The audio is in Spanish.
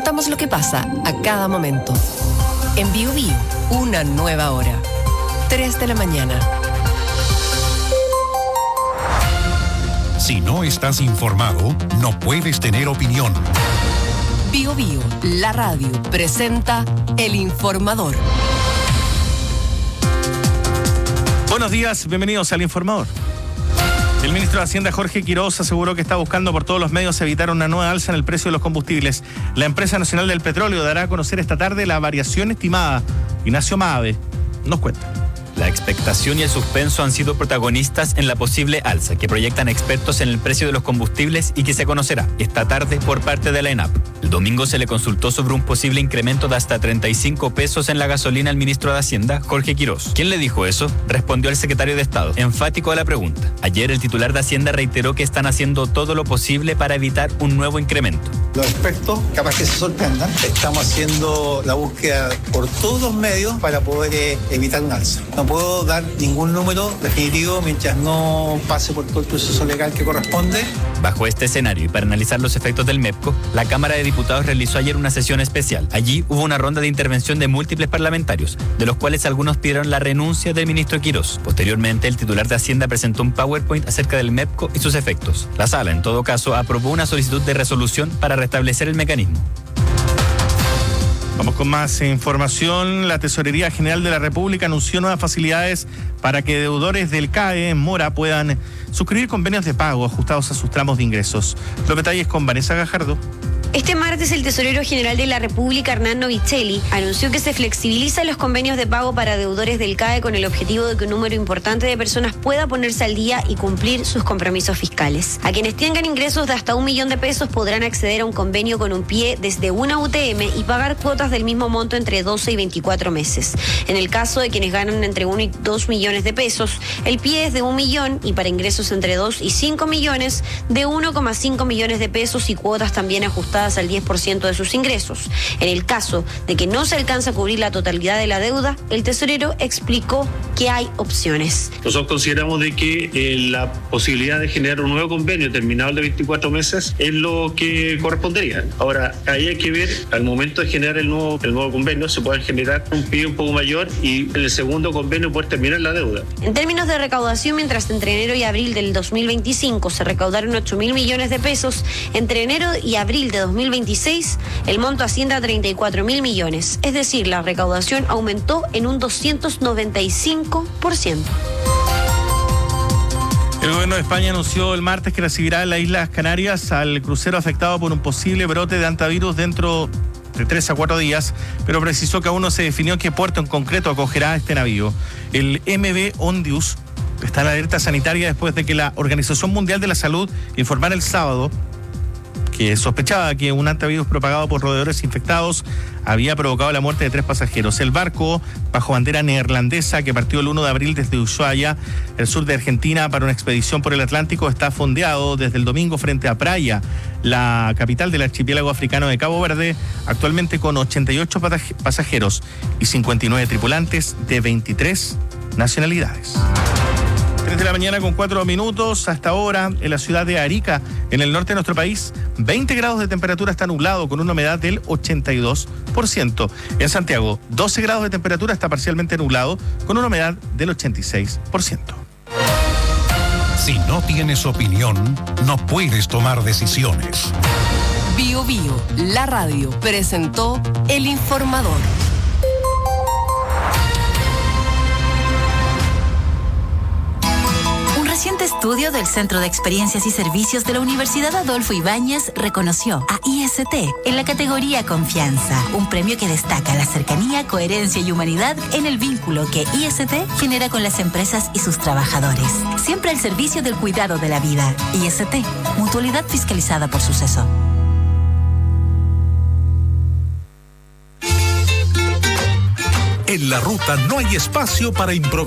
contamos lo que pasa a cada momento. En Bio Bio, una nueva hora. 3 de la mañana. Si no estás informado, no puedes tener opinión. Bio Bio, la radio, presenta El Informador. Buenos días, bienvenidos al Informador. El ministro de Hacienda, Jorge Quirós, aseguró que está buscando por todos los medios evitar una nueva alza en el precio de los combustibles. La Empresa Nacional del Petróleo dará a conocer esta tarde la variación estimada. Ignacio Maave nos cuenta. La expectación y el suspenso han sido protagonistas en la posible alza que proyectan expertos en el precio de los combustibles y que se conocerá esta tarde por parte de la ENAP. El domingo se le consultó sobre un posible incremento de hasta 35 pesos en la gasolina al ministro de Hacienda, Jorge Quirós. ¿Quién le dijo eso? Respondió el secretario de Estado, enfático a la pregunta. Ayer el titular de Hacienda reiteró que están haciendo todo lo posible para evitar un nuevo incremento. Los expertos, capaz que se sorprendan, estamos haciendo la búsqueda por todos los medios para poder evitar un alza. No puedo dar ningún número definitivo mientras no pase por todo el proceso legal que corresponde. Bajo este escenario y para analizar los efectos del MEPCO, la Cámara de Diputados realizó ayer una sesión especial. Allí hubo una ronda de intervención de múltiples parlamentarios, de los cuales algunos pidieron la renuncia del ministro Quirós. Posteriormente, el titular de Hacienda presentó un PowerPoint acerca del MEPCO y sus efectos. La sala, en todo caso, aprobó una solicitud de resolución para restablecer el mecanismo. Vamos con más información. La Tesorería General de la República anunció nuevas facilidades para que deudores del CAE en mora puedan suscribir convenios de pago ajustados a sus tramos de ingresos. Los detalles con Vanessa Gajardo. Este martes el Tesorero General de la República, Hernán Novicelli, anunció que se flexibilizan los convenios de pago para deudores del CAE con el objetivo de que un número importante de personas pueda ponerse al día y cumplir sus compromisos fiscales. A quienes tengan ingresos de hasta 1 millón de pesos podrán acceder a un convenio con un pie desde una UTM y pagar cuotas del mismo monto entre 12 y 24 meses. En el caso de quienes ganan entre 1 y 2 millones de pesos, el pie es de 1 millón y para ingresos entre 2 y 5 millones, de 1,5 millones de pesos y cuotas también ajustadas al 10% de sus ingresos. En el caso de que no se alcanza a cubrir la totalidad de la deuda, el tesorero explicó que hay opciones. Nosotros consideramos de que la posibilidad de generar un nuevo convenio terminado de 24 meses es lo que correspondería. Ahora, ahí hay que ver, al momento de generar el nuevo convenio, se puede generar un pie un poco mayor y en el segundo convenio poder terminar la deuda. En términos de recaudación, mientras entre enero y abril del 2025 se recaudaron 8.000 millones de pesos, entre enero y abril de 2026 el monto asciende a 34.000 millones. Es decir, la recaudación aumentó en un 295%. El gobierno de España anunció el martes que recibirá en las Islas Canarias al crucero afectado por un posible brote de hantavirus dentro de 3 a 4 días, pero precisó que aún no se definió qué puerto en concreto acogerá este navío. El MV Ondius está en alerta sanitaria después de que la Organización Mundial de la Salud informara el sábado que sospechaba que un hantavirus propagado por roedores infectados había provocado la muerte de 3 pasajeros. El barco, bajo bandera neerlandesa, que partió el 1 de abril desde Ushuaia, el sur de Argentina, para una expedición por el Atlántico, está fondeado desde el domingo frente a Praia, la capital del archipiélago africano de Cabo Verde, actualmente con 88 pasajeros y 59 tripulantes de 23 nacionalidades. 3 de la mañana con 4 minutos. Hasta ahora, en la ciudad de Arica, en el norte de nuestro país, 20 grados de temperatura, está nublado con una humedad del 82%. En Santiago, 12 grados de temperatura, está parcialmente nublado con una humedad del 86%. Si no tienes opinión, no puedes tomar decisiones. Bio Bio, la radio, presentó El Informador. Un reciente estudio del Centro de Experiencias y Servicios de la Universidad Adolfo Ibáñez reconoció a IST en la categoría Confianza, un premio que destaca la cercanía, coherencia y humanidad en el vínculo que IST genera con las empresas y sus trabajadores. Siempre al servicio del cuidado de la vida. IST, mutualidad fiscalizada por Suceso. En la ruta no hay espacio para improvisar.